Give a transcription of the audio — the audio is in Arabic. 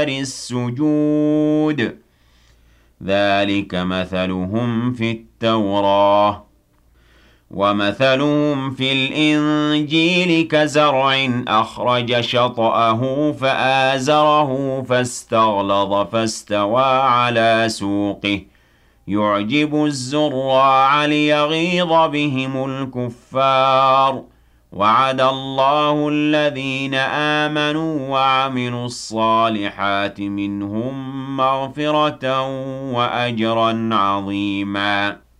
أَثَرِ السُّجُودِ ذَلِكَ مَثَلُهُمْ فِي التَّوْرَاةِ وَمَثَلُهُمْ فِي الْإِنجِيلِ كَزَرْعٍ أَخْرَجَ شَطْأَهُ فَآزَرَهُ فَاسْتَغْلَظَ فَاسْتَوَىٰ عَلَىٰ سُوقِهِ يُعْجِبُ الزُّرَّاعَ لِيَغِيظَ بِهِمُ الْكُفَّارَ وَعَدَ اللَّهُ الَّذِينَ آمَنُوا وَعَمِلُوا الصَّالِحَاتِ مِنْهُم مَّغْفِرَةً وَأَجْرًا عَظِيمًا